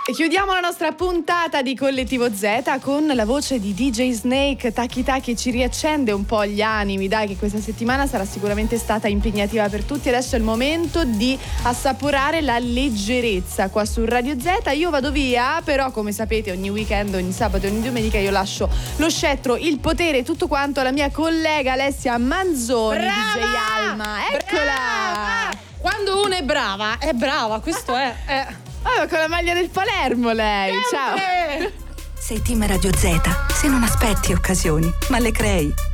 E chiudiamo la nostra puntata di Collettivo Z con la voce di DJ Snake. Taki Taki ci riaccende un po' gli animi, dai, che questa settimana sarà sicuramente stata impegnativa per tutti. Adesso è il momento di assaporare la leggerezza qua su Radio Z. Io vado via, però come sapete ogni weekend, ogni sabato e ogni domenica io lascio lo scettro, il potere, tutto quanto alla mia collega Alessia Manzoni. Brava! DJ Alma, eccola! Brava! Quando una è brava, questo è. Con la maglia del Palermo lei, Sempre! ciao! Sei team Radio Z se non aspetti occasioni, ma le crei.